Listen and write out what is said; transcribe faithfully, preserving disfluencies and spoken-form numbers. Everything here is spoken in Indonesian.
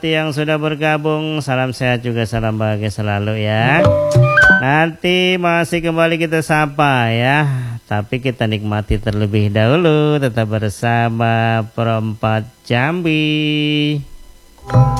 yang sudah bergabung, salam sehat juga salam bahagia selalu ya. Nanti masih kembali kita sapa ya, tapi kita nikmati terlebih dahulu tetap bersama Perempat Jambi.